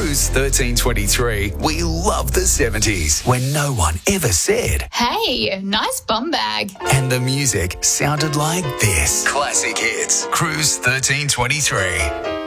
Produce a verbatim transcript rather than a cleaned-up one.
Cruise thirteen twenty-three. We love the seventies when no one ever said. Hey, nice bum bag. And the music sounded like this. Classic hits. Cruise thirteen twenty-three.